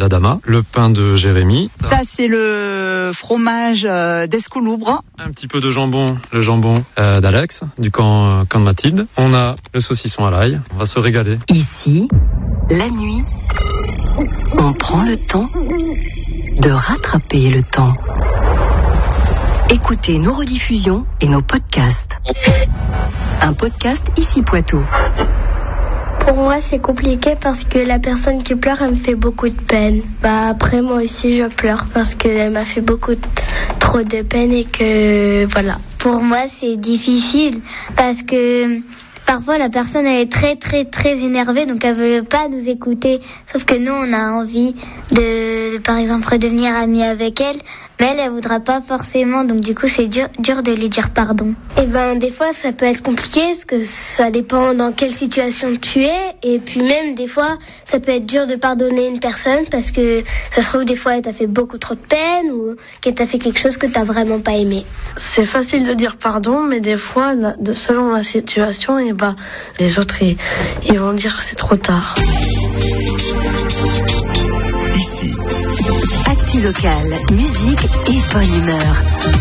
d'Adama, le pain de Jérémy. Ça, c'est le fromage d'Escouloubre. Un petit peu de jambon, le jambon d'Alex, du camp de Mathilde. On a le saucisson à l'ail. On va se régaler. Ici, la nuit, on prend le temps de rattraper le temps. Écoutez nos rediffusions et nos podcasts. Un podcast Ici Poitou. Pour moi, c'est compliqué parce que la personne qui pleure, elle me fait beaucoup de peine. Après, moi aussi, je pleure parce qu'elle m'a fait trop de peine et que, voilà. Pour moi, c'est difficile parce que parfois, la personne, elle est très, très, très énervée, donc elle veut pas nous écouter. Sauf que nous, on a envie de, par exemple, redevenir amis avec elle. Mais elle voudra pas forcément, donc du coup c'est dur de lui dire pardon. Des fois ça peut être compliqué parce que ça dépend dans quelle situation tu es. Et puis même des fois ça peut être dur de pardonner une personne parce que ça se trouve des fois elle t'a fait beaucoup trop de peine ou qu'elle t'a fait quelque chose que t'as vraiment pas aimé. C'est facile de dire pardon, mais des fois selon la situation, les autres ils vont dire c'est trop tard. Actu locale, musique et bonne humeur.